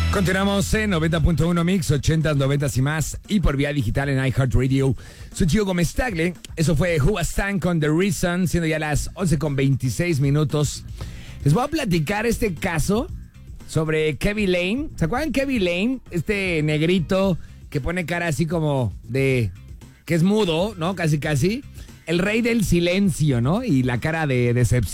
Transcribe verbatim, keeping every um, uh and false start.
Continuamos en noventa punto uno Mix, ochenta, noventa y más, y por vía digital en iHeartRadio. Soy Gio Gómez Tagle. Eso fue Who Was Tan con The Reason, siendo ya las once con veintiséis minutos. Les voy a platicar este caso sobre Kevin Lane. ¿Se acuerdan Kevin Lane? Este negrito que pone cara así como de... que es mudo, ¿no? Casi, casi. El rey del silencio, ¿no? Y la cara de decepción.